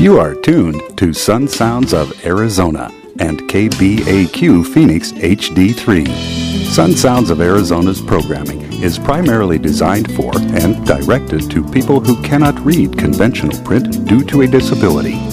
You are tuned to Sun Sounds of Arizona and KBAQ Phoenix HD3. Sun Sounds of Arizona's programming is primarily designed for and directed to people who cannot read conventional print due to a disability.